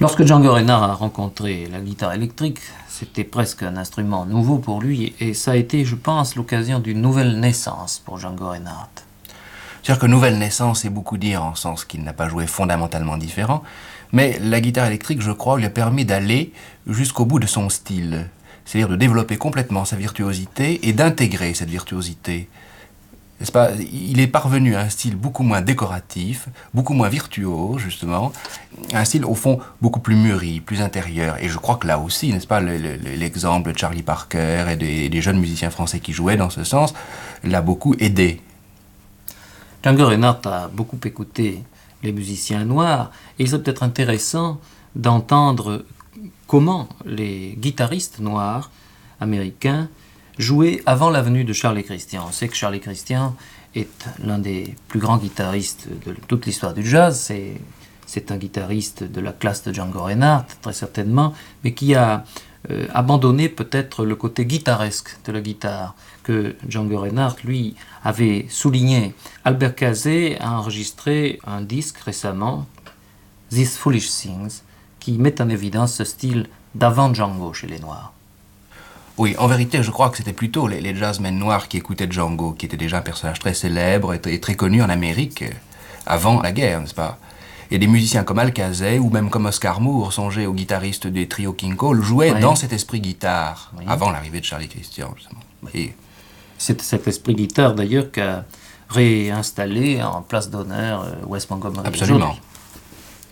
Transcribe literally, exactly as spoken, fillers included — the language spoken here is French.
Lorsque Django Reinhardt a rencontré la guitare électrique, c'était presque un instrument nouveau pour lui, et ça a été, je pense, l'occasion d'une nouvelle naissance pour Django Reinhardt. C'est-à-dire que nouvelle naissance, c'est beaucoup dire, en sens qu'il n'a pas joué fondamentalement différent, mais la guitare électrique, je crois, lui a permis d'aller jusqu'au bout de son style, c'est-à-dire de développer complètement sa virtuosité et d'intégrer cette virtuosité. N'est-ce pas? Il est parvenu à un style beaucoup moins décoratif, beaucoup moins virtuose, justement, un style, au fond, beaucoup plus mûri, plus intérieur. Et je crois que là aussi, n'est-ce pas, l'exemple de Charlie Parker et des, des jeunes musiciens français qui jouaient dans ce sens l'a beaucoup aidé. Django Reinhardt a beaucoup écouté les musiciens noirs, et il serait peut-être intéressant d'entendre comment les guitaristes noirs américains jouaient avant la venue de Charlie Christian. On sait que Charlie Christian est l'un des plus grands guitaristes de toute l'histoire du jazz. C'est, c'est un guitariste de la classe de Django Reinhardt, très certainement, mais qui a euh, abandonné peut-être le côté guitaresque de la guitare que Django Reinhardt, lui, avait souligné. Albert Cazé a enregistré un disque récemment, These Foolish Things, qui met en évidence ce style d'avant Django chez les Noirs. Oui, en vérité, je crois que c'était plutôt les, les jazzmen noirs qui écoutaient Django, qui était déjà un personnage très célèbre et, et très connu en Amérique, avant la guerre, n'est-ce pas? Et des musiciens comme Al Cazé ou même comme Oscar Moore, songez au guitariste des trios King Cole, jouaient oui. dans cet esprit guitare, oui. avant l'arrivée de Charlie Christian, justement. Oui. Et... C'est cet esprit guitare, d'ailleurs, qu'a réinstallé en place d'honneur Wes Montgomery. Absolument.